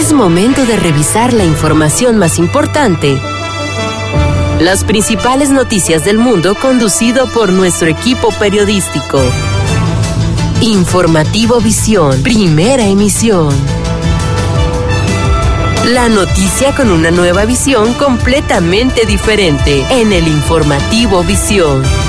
Es momento de revisar la información más importante. Las principales noticias del mundo conducido por nuestro equipo periodístico. Informativo Visión, primera emisión. La noticia con una nueva visión completamente diferente en el Informativo Visión.